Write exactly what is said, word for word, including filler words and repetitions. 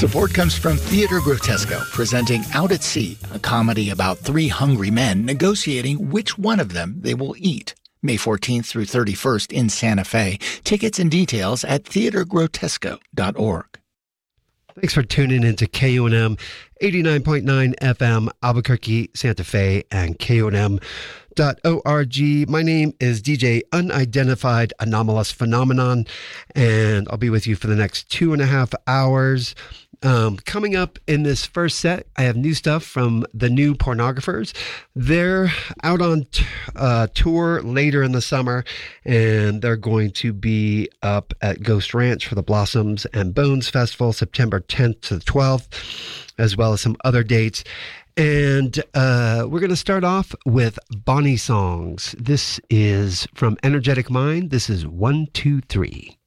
Support comes from Theater Grotesco, presenting Out at Sea, a comedy about three hungry men negotiating which one of them they will eat. May fourteenth through thirty-first in Santa Fe. Tickets and details at theater grotesco dot org. Thanks for tuning into K O N M eighty-nine point nine F M, Albuquerque, Santa Fe, and K O N M dot org. My name is D J Unidentified Anomalous Phenomenon, and I'll be with you for the next two and a half hours. Um, coming up in this first set, I have new stuff from the New Pornographers. They're out on t- uh, tour later in the summer, and they're going to be up at Ghost Ranch for the Blossoms and Bones Festival, September tenth to the twelfth, as well as some other dates. And uh, we're going to start off with Bonnie Songs. This is from Energetic Mind. This is one, two, three.